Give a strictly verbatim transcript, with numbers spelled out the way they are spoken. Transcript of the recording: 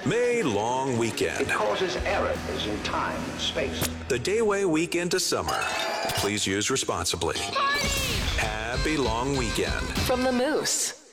May long weekend. It causes errors in time and space. The Dayway week into summer. Please use responsibly. Party! Happy long weekend. From the Moose.